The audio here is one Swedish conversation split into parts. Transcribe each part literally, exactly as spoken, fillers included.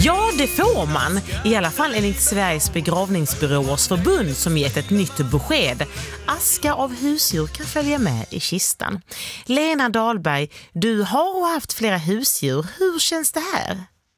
Ja, det får man. I alla fall enligt Sveriges begravningsbyråers förbund som gett ett nytt besked. Aska av husdjur kan följa med i kistan. Lena Dahlberg, du har haft flera husdjur. Hur känns det här?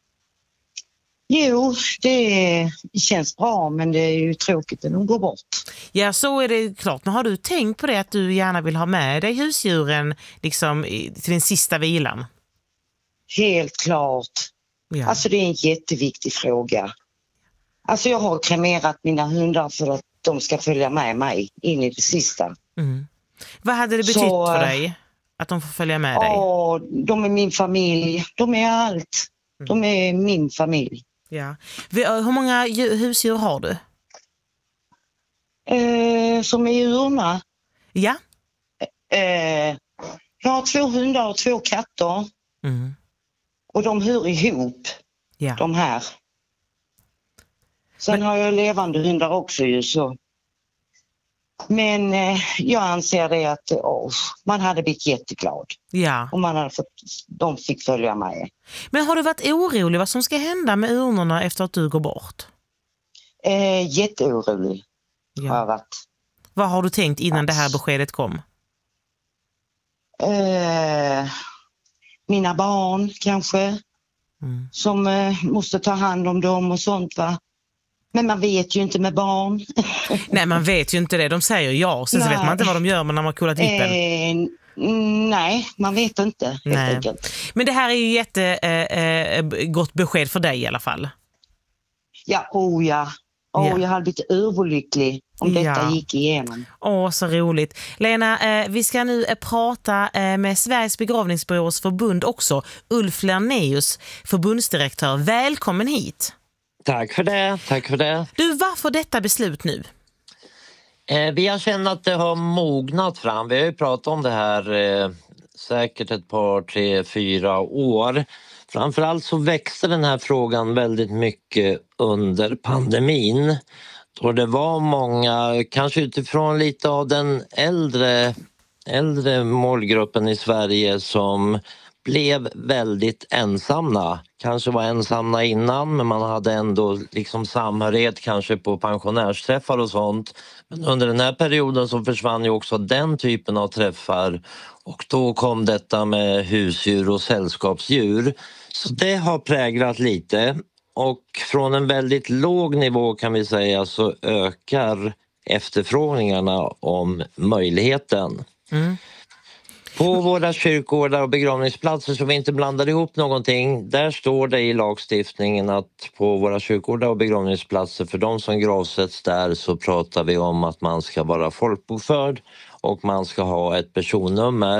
Jo, det känns bra, men det är ju tråkigt att de går bort. Ja, så är det klart. Men har du tänkt på det att du gärna vill ha med dig husdjuren liksom, till den sista vilan? Helt klart. Ja. Alltså det är en jätteviktig fråga. Alltså jag har kremerat mina hundar för att de ska följa med mig in i det sista. Mm. Vad hade det betytt Så, för dig att de får följa med dig? Ja, de är min familj. De är allt. De är min familj. Ja. Hur många husdjur har du? Eh, som är urna. Ja. Eh, jag har två hundar och två katter. Mm. Och de hör ihop, Ja. de här. Sen Men... har jag levande hundar också ju så. Men eh, jag anser det att oh, man hade blivit jätteglad. Ja. Om man hade fått, de fick följa med. Men har du varit orolig vad som ska hända med urnorna efter att du går bort? Eh, jätteorolig Ja. har jag varit. Vad har du tänkt innan det här beskedet kom? Eh, mina barn kanske. Mm. Som eh, måste ta hand om dem och sånt va. Men man vet ju inte med barn. Nej, man vet ju inte det. De säger ja, sen så vet man inte vad de gör men när man har kollat vippen. Eh, nej, man vet inte helt Nej. enkelt. Men det här är ju jätte eh, eh, gott besked för dig i alla fall. Ja, oh ja. Oh, Ja. Jag hade blivit överlycklig om detta Ja. gick igenom. Åh, så roligt. Lena, eh, vi ska nu eh, prata eh, med Sveriges begravningsbyråers förbund också. Ulf Lerneus, förbundsdirektör. Välkommen hit. Tack för det, tack för det. Du, varför detta beslut nu? Eh, vi har känt att det har mognat fram. Vi har ju pratat om det här eh, säkert ett par, tre, fyra år. Framförallt så växte den här frågan väldigt mycket under pandemin. Då det var många, kanske utifrån lite av den äldre, äldre målgruppen i Sverige som blev väldigt ensamma. Kanske var ensamma innan men man hade ändå liksom samhörighet kanske på pensionärsträffar och sånt. Men under den här perioden så försvann ju också den typen av träffar och då kom detta med husdjur och sällskapsdjur. Så det har präglat lite och från en väldigt låg nivå kan vi säga så ökar efterfrågningarna om möjligheten. Mm. På våra kyrkogårdar och begravningsplatser så vi inte blandar ihop någonting. Där står det i lagstiftningen att på våra kyrkogårdar och begravningsplatser för de som gravsätts där så pratar vi om att man ska vara folkbokförd och man ska ha ett personnummer.